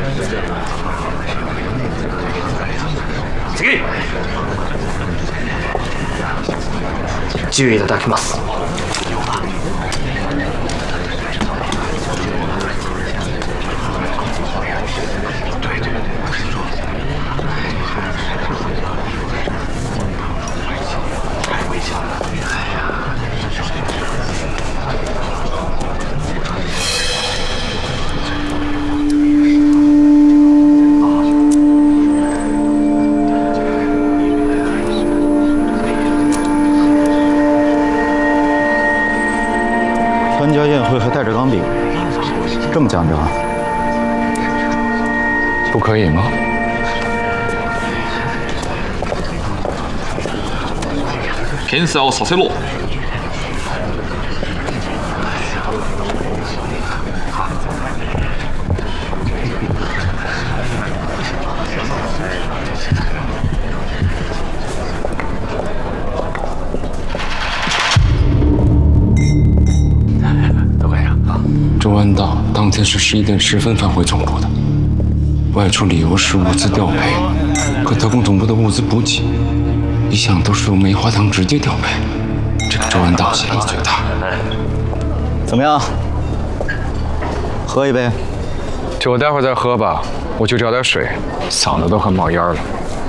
次。注意いただきます。 参加宴会还带着钢笔，这么讲究啊？ 不可以吗？ 偏要させろ。 周安道当天是11点10分返回总部的，外出理由是物资调配，可特工总部的物资补给一向都是由梅花堂直接调配，这个周安道嫌疑最大。 怎么样？喝一杯？ 酒待会儿再喝吧，我去找点水，嗓子都快冒烟了。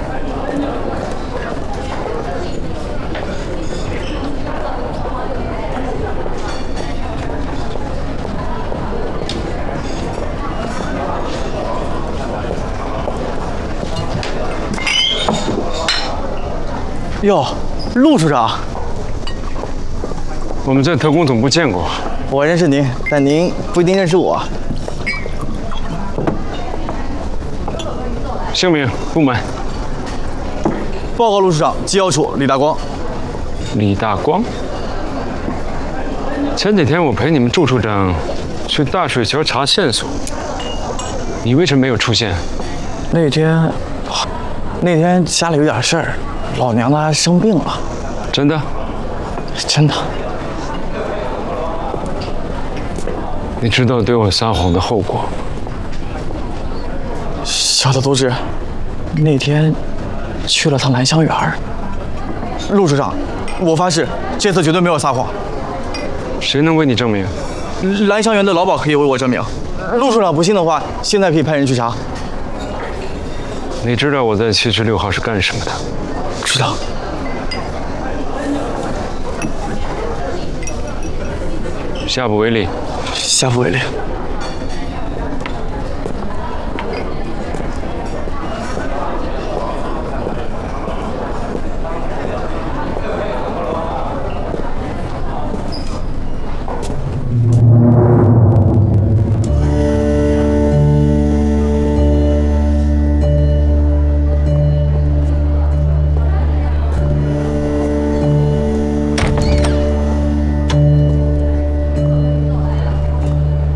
哟，陆处长， 我们在特工总部见过。 我认识您，但您不一定认识我。 姓名、部门。 报告陆处长，机要处李大光。 李大光。前几天我陪你们祝处长去大水桥查线索，你为什么没有出现？ 那天家里有点事儿，老娘她生病了。 真的？ 真的。 你知道对我撒谎的后果？ 小的都知。那天去了趟兰香园。陆处长，我发誓，这次绝对没有撒谎。 谁能为你证明？ 兰香园的老鸨可以为我证明。陆处长不信的话，现在可以派人去查。 你知道我在76号是干什么的？ 知道。 下不为例。 下不为例。